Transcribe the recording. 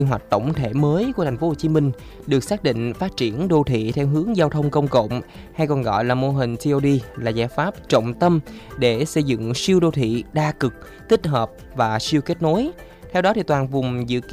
Quy hoạch tổng thể mới của thành phố Hồ Chí Minh được xác định phát triển đô thị theo hướng giao thông công cộng, hay còn gọi là mô hình TOD, là giải pháp trọng tâm để xây dựng siêu đô thị đa cực, tích hợp và siêu kết nối. Theo đó thì toàn vùng dự kiến